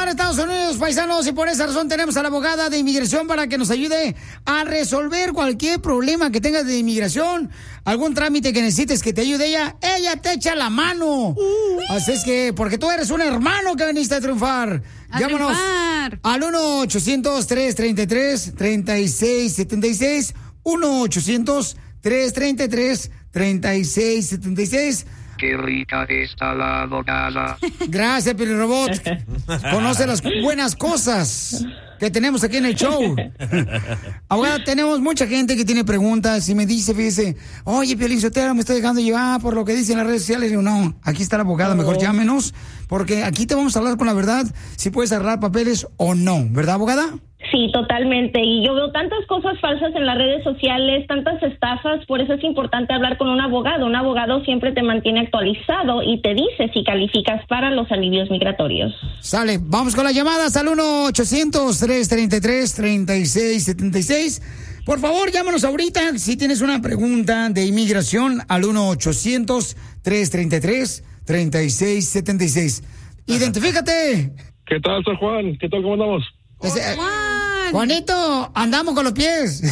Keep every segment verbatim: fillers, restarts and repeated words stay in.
a Estados Unidos, paisanos, y por esa razón tenemos a la abogada de inmigración para que nos ayude a resolver cualquier problema que tengas de inmigración, algún trámite que necesites que te ayude ella, ella te echa la mano. Uh, Así es que, porque tú eres un hermano que veniste a triunfar. A Llámanos triunfar. al uno ochocientos, tres treinta y tres, treinta y seis setenta y seis, uno ochocientos, tres treinta y tres, treinta y seis setenta y seis. Qué rica está la abogada. Gracias, Pilirobot. Conoce las buenas cosas que tenemos aquí en el show. Abogada, tenemos mucha gente que tiene preguntas y me dice, fíjese, oye, Piolín Sotelo, me estoy dejando llevar por lo que dicen las redes sociales. Y yo, no, aquí está la abogada, mejor llámenos, porque aquí te vamos a hablar con la verdad, si puedes arreglar papeles o no, ¿verdad, abogada? Sí, totalmente. Y yo veo tantas cosas falsas en las redes sociales, tantas estafas, por eso es importante hablar con un abogado. Un abogado siempre te mantiene actualizado y te dice si calificas para los alivios migratorios. Sale, vamos con las llamadas al uno ochocientos, tres treinta y tres, treinta y seis setenta y seis. Por favor, llámanos ahorita si tienes una pregunta de inmigración al uno ochocientos, tres treinta y tres, treinta y seis setenta y seis. Identifícate. ¿Qué tal, San Juan? ¿Qué tal? ¿Cómo andamos? Ese, Juan. Juanito, andamos con los pies.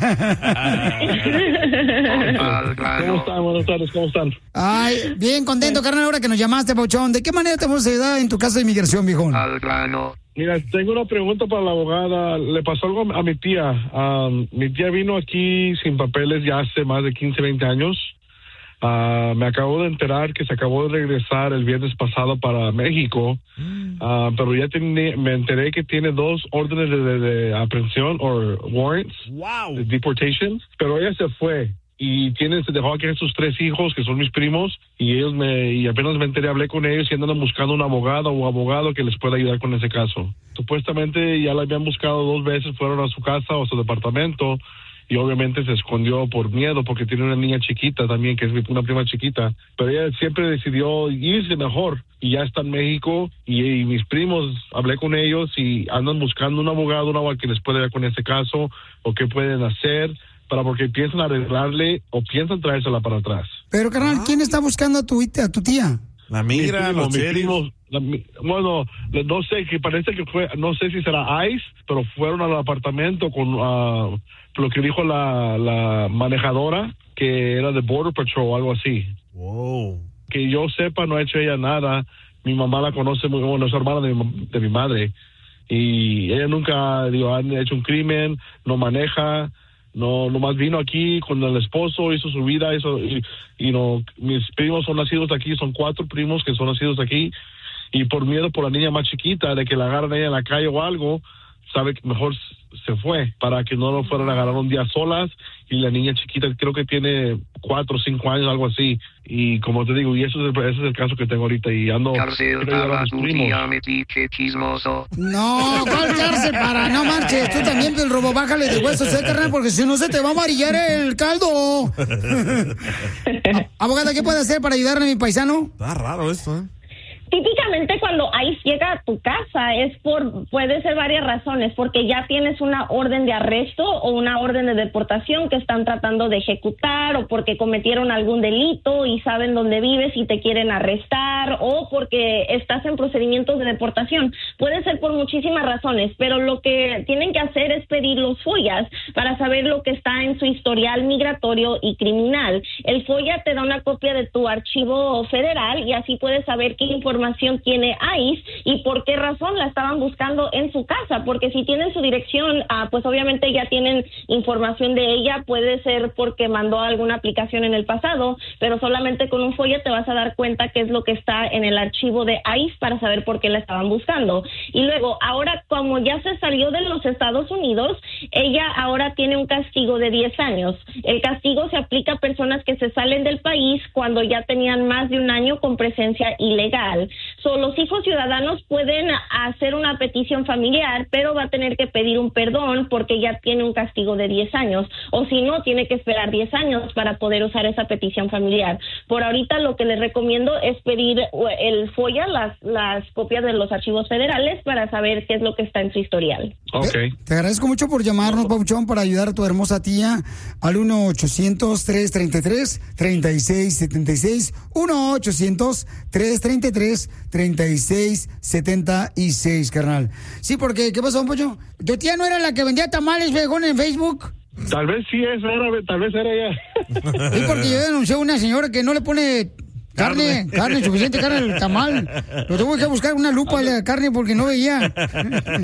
¿Cómo están? Buenas tardes, ¿cómo están? Ay, bien contento, carnal, ahora que nos llamaste, Pauchón. ¿De qué manera te podemos ayudar en tu caso de inmigración, viejón? Al grano. Mira, tengo una pregunta para la abogada. Le pasó algo a mi tía. Um, mi tía vino aquí sin papeles ya hace más de quince, veinte años. Uh, me acabo de enterar que se acabó de regresar el viernes pasado para México, uh, pero ya tiene, me enteré que tiene dos órdenes de, de, de aprehensión o warrants, wow, de deportation, pero ella se fue y tiene, se dejó aquí a sus tres hijos que son mis primos y ellos me, y apenas me enteré, hablé con ellos y andan buscando un abogado o abogado que les pueda ayudar con ese caso. Supuestamente ya la habían buscado dos veces, fueron a su casa o a su departamento. Y obviamente se escondió por miedo porque tiene una niña chiquita también, que es una prima chiquita. Pero ella siempre decidió irse mejor y ya está en México y, y mis primos, hablé con ellos y andan buscando un abogado, un abogado que les pueda ayudar con ese caso o qué pueden hacer para porque piensan arreglarle o piensan traérsela para atrás. Pero, carnal, ah. ¿quién está buscando a tu, a tu tía? La migra, los primos. La, bueno, no sé, que parece que fue, no sé si será ICE, pero fueron al apartamento con uh, lo que dijo la, la manejadora, que era de Border Patrol o algo así. Wow. Que yo sepa, no ha hecho ella nada. Mi mamá la conoce muy bueno, es hermana de mi, de mi madre. Y ella nunca, digo, ha hecho un crimen, no maneja. No, nomás vino aquí con el esposo, hizo su vida, hizo, y, y no, mis primos son nacidos aquí, son cuatro primos que son nacidos aquí, y por miedo por la niña más chiquita, de que la agarren ella en la calle o algo, sabe que mejor se fue, para que no lo fueran a agarrar un día solas, y la niña chiquita creo que tiene cuatro o cinco años, algo así, y como te digo, y eso es el, ese es el caso que tengo ahorita, y ando... Cárcel para tu tía, metiche chismoso. No, ¿cuál cárcel para? No marches, tú también, el robo, bájale de huesos, ¿eh, carnal? Porque si no se te va a amarillar el caldo. Abogada, ¿qué puede hacer para ayudarle a mi paisano? Está raro esto, ¿eh? Típicamente cuando ICE llega a tu casa es por, puede ser varias razones, porque ya tienes una orden de arresto o una orden de deportación que están tratando de ejecutar, o porque cometieron algún delito y saben dónde vives y te quieren arrestar, o porque estás en procedimientos de deportación. Puede ser por muchísimas razones, pero lo que tienen que hacer es pedir los FOIAs para saber lo que está en su historial migratorio y criminal. El FOIA te da una copia de tu archivo federal y así puedes saber qué información tiene ICE y por qué razón la estaban buscando en su casa, porque si tienen su dirección, ah, pues obviamente ya tienen información de ella. Puede ser porque mandó alguna aplicación en el pasado, pero solamente con un FOIA te vas a dar cuenta qué es lo que está en el archivo de ICE para saber por qué la estaban buscando. Y luego, ahora como ya se salió de los Estados Unidos, ella ahora tiene un castigo de diez años. El castigo se aplica a personas que se salen del país cuando ya tenían más de un año con presencia ilegal. So, los hijos ciudadanos pueden hacer una petición familiar, pero va a tener que pedir un perdón porque ya tiene un castigo de diez años, o si no, tiene que esperar diez años para poder usar esa petición familiar. Por ahorita lo que les recomiendo es pedir el FOIA, las, las copias de los archivos federales, para saber qué es lo que está en su historial. Okay. Te agradezco mucho por llamarnos, Pauchón, para ayudar a tu hermosa tía al uno ochocientos, tres treinta y tres, treinta y seis setenta y seis, uno ochocientos, tres treinta y tres, treinta y seis setenta y seis, carnal. Sí, porque, ¿qué pasó, don Poncho? ¿Tu tía no era la que vendía tamales, viejón, en Facebook? Tal vez sí, esa era, tal vez era ella. Sí, porque yo denuncié a una señora que no le pone carne, carne, carne suficiente carne al tamal. Lo tuve que buscar una lupa de la carne porque no veía.